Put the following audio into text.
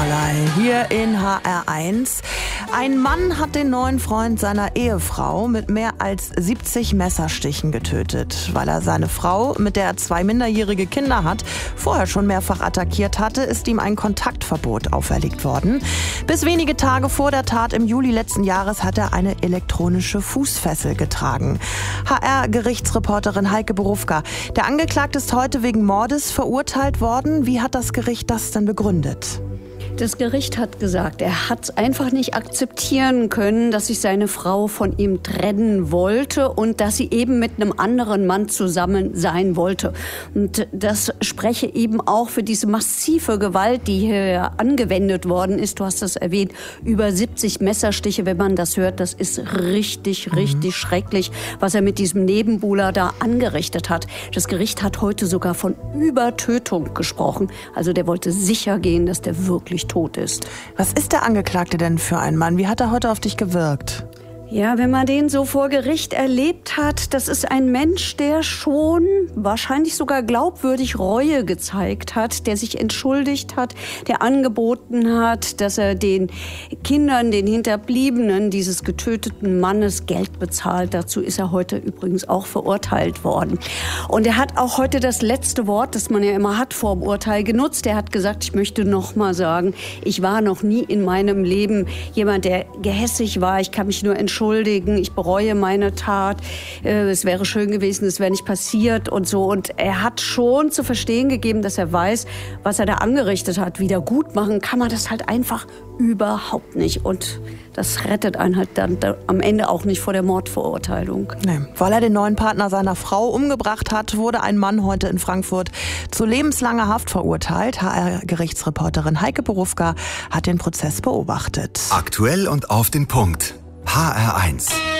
Einerlei hier in HR1. Ein Mann hat den neuen Freund seiner Ehefrau mit mehr als 70 Messerstichen getötet. Weil er seine Frau, mit der er 2 minderjährige Kinder hat, vorher schon mehrfach attackiert hatte, ist ihm ein Kontaktverbot auferlegt worden. Bis wenige Tage vor der Tat im Juli letzten Jahres hat er eine elektronische Fußfessel getragen. HR-Gerichtsreporterin Heike Borufka. Der Angeklagte ist heute wegen Mordes verurteilt worden. Wie hat das Gericht das denn begründet? Das Gericht hat gesagt, er hat es einfach nicht akzeptieren können, dass sich seine Frau von ihm trennen wollte und dass sie eben mit einem anderen Mann zusammen sein wollte. Und das spreche eben auch für diese massive Gewalt, die hier angewendet worden ist. Du hast das erwähnt, über 70 Messerstiche, wenn man das hört. Das ist richtig schrecklich, was er mit diesem Nebenbuhler da angerichtet hat. Das Gericht hat heute sogar von Übertötung gesprochen. Also der wollte sicher gehen, dass der wirklich tot ist. Was ist der Angeklagte denn für ein Mann? Wie hat er heute auf dich gewirkt? Ja, wenn man den so vor Gericht erlebt hat, das ist ein Mensch, der schon wahrscheinlich sogar glaubwürdig Reue gezeigt hat, der sich entschuldigt hat, der angeboten hat, dass er den Kindern, den Hinterbliebenen dieses getöteten Mannes Geld bezahlt. Dazu ist er heute übrigens auch verurteilt worden. Und er hat auch heute das letzte Wort, das man ja immer hat vor dem Urteil, genutzt. Er hat gesagt, ich möchte noch mal sagen, ich war noch nie in meinem Leben jemand, der gehässig war. Ich kann mich nur entschuldigen. Ich bereue meine Tat. Es wäre schön gewesen, es wäre nicht passiert und so. Und er hat schon zu verstehen gegeben, dass er weiß, was er da angerichtet hat. Wieder gut machen kann man das halt einfach überhaupt nicht. Und das rettet einen halt dann am Ende auch nicht vor der Mordverurteilung. Nee. Weil er den neuen Partner seiner Frau umgebracht hat, wurde ein Mann heute in Frankfurt zu lebenslanger Haft verurteilt. HR-Gerichtsreporterin Heike Borufka hat den Prozess beobachtet. Aktuell und auf den Punkt. HR1.